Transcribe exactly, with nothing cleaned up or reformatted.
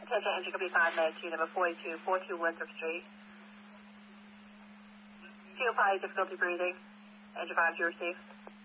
Attention engine company five ninety-two, number forty-two, four two Winthrop Street. Fuel pilot difficulty breathing. Engine five, you receive.